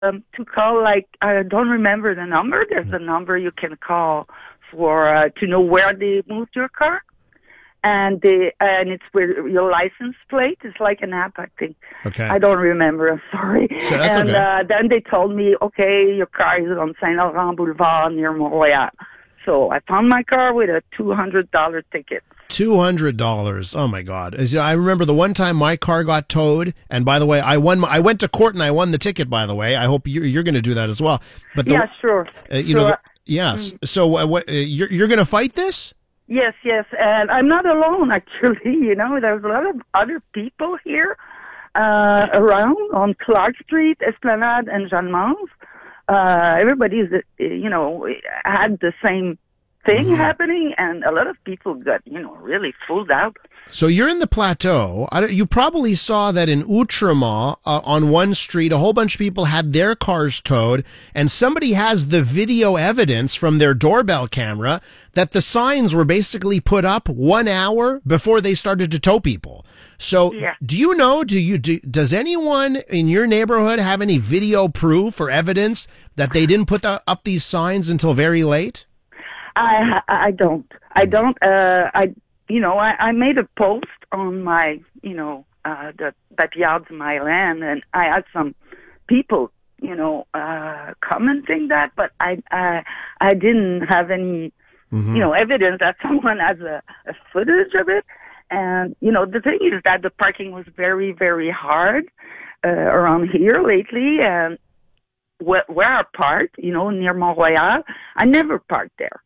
to call, like, I don't remember the number. There's a number you can call for to know where they moved your car. And it's with your license plate. It's like an app, I think. Okay. I don't remember. I'm sorry. So that's and okay. Then they told me, okay, your car is on Saint Laurent Boulevard near Montreal. So I found my car with a $200 ticket. $200. Oh my God! I remember the one time my car got towed, and by the way, I went to court and I won the ticket. By the way, I hope you're going to do that as well. But Yeah, sure. Yes. So what? You're going to fight this? Yes, and I'm not alone, actually. You know, there's a lot of other people here around on Clark Street, Esplanade, and Jeanne Mance. Everybody's, had the same thing happening, and a lot of people got, really fooled out. So you're in the Plateau. You probably saw that in Outremont, on one street, a whole bunch of people had their cars towed, and somebody has the video evidence from their doorbell camera that the signs were basically put up 1 hour before they started to tow people. So do you know, does anyone in your neighborhood have any video proof or evidence that they didn't put up these signs until very late? I don't. I made a post on my, the backyard of my land, and I had some people, commenting that, but I didn't have any, evidence that someone has a footage of it. And, the thing is that the parking was very, very hard around here lately, and where I parked, near Mont-Royal, I never parked there,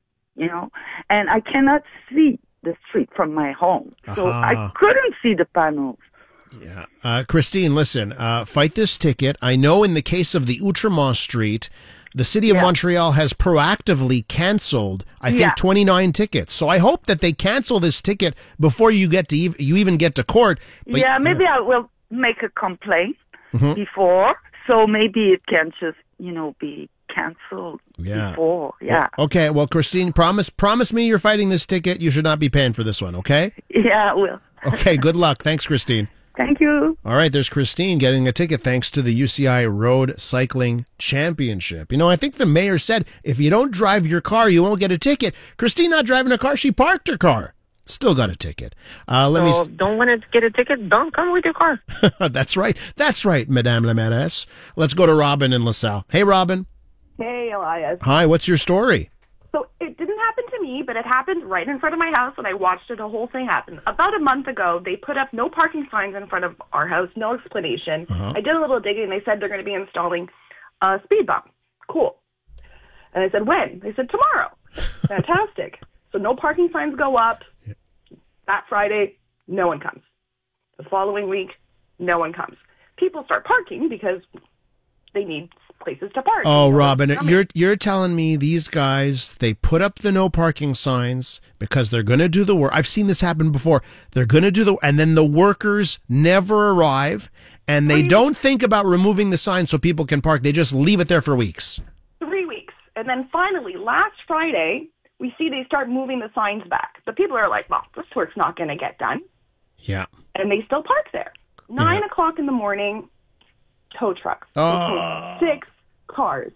and I cannot see the street from my home. So I couldn't see the panels. Yeah. Christine, listen, fight this ticket. I know in the case of the Outremont Street, the city of Montreal has proactively canceled, I think, 29 tickets. So I hope that they cancel this ticket before you even get to court. But, maybe I will make a complaint before, so maybe it can just, be canceled before. Yeah. Well, okay. Well, Christine, promise me you're fighting this ticket. You should not be paying for this one. Okay. Yeah, I will. Okay. Good luck. Thanks, Christine. Thank you. All right, there's Christine getting a ticket thanks to the UCI Road Cycling Championship. I think the mayor said if you don't drive your car, you won't get a ticket. Christine not driving a car, she parked her car. Still got a ticket. Don't want to get a ticket? Don't come with your car. That's right, Madame la Mairesse. Let's go to Robin in LaSalle. Hey, Robin. Hey, Elias. Hi, what's your story? So it didn't happen to me, but it happened right in front of my house, and I watched the whole thing happen. About a month ago, they put up no parking signs in front of our house, no explanation. I did a little digging, and they said they're going to be installing a speed bump. Cool. And I said, when? They said, tomorrow. Fantastic. So no parking signs go up. That Friday, no one comes. The following week, no one comes. People start parking because they need places to park. Oh, Robin, you're telling me these guys, they put up the no parking signs because they're going to do the work. I've seen this happen before. They're going to do and then the workers never arrive, and they don't think about removing the sign so people can park. They just leave it there for weeks. 3 weeks. And then finally, last Friday, we see they start moving the signs back. The people are like, well, this work's not going to get done. Yeah. And they still park there. 9 o'clock in the morning, tow trucks. Oh. 6 cars.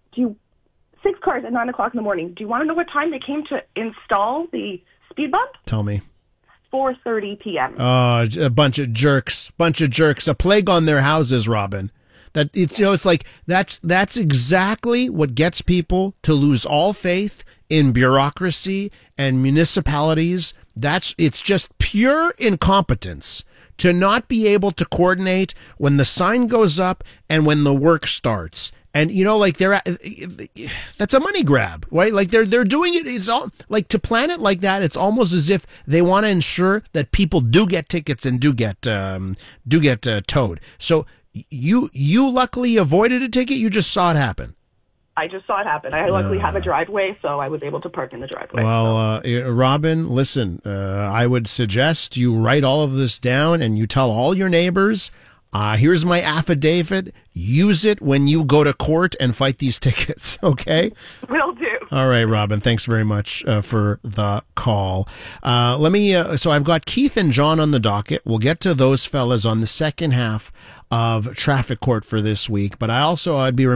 6 cars at 9 o'clock in the morning. Do you want to know what time they came to install the speed bump? Tell me. 4:30 p.m. Oh, a bunch of jerks. A plague on their houses, Robin. That it's like that's exactly what gets people to lose all faith in bureaucracy and municipalities. It's just pure incompetence to not be able to coordinate when the sign goes up and when the work starts. And that's a money grab, right? Like they're doing it. It's all like, to plan it like that. It's almost as if they want to ensure that people do get tickets and do get towed. So you luckily avoided a ticket. You just saw it happen. I just saw it happen. I luckily have a driveway, so I was able to park in the driveway. Well, Robin, listen, I would suggest you write all of this down and you tell all your neighbors, Here's my affidavit. Use it when you go to court and fight these tickets, okay? Will do. All right, Robin, thanks very much for the call. So I've got Keith and John on the docket. We'll get to those fellas on the second half of traffic court for this week, but I'd be